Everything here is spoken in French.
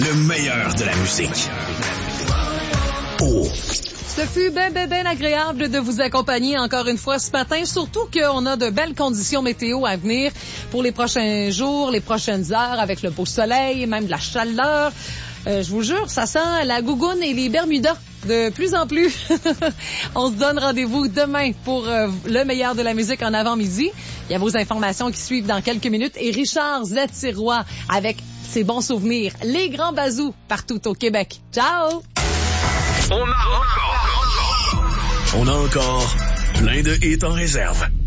Le meilleur de la musique. Oh. Ce fut ben agréable de vous accompagner encore une fois ce matin, surtout qu'on a de belles conditions météo à venir pour les prochains jours, les prochaines heures, avec le beau soleil, même de la chaleur. Je vous jure, ça sent la gougoune et les Bermudas de plus en plus. On se donne rendez-vous demain pour le meilleur de la musique en avant-midi. Il y a vos informations qui suivent dans quelques minutes. Et Richard Z-Sirois avec ses bons souvenirs, les grands bazous partout au Québec. Ciao! On a encore plein de hits en réserve.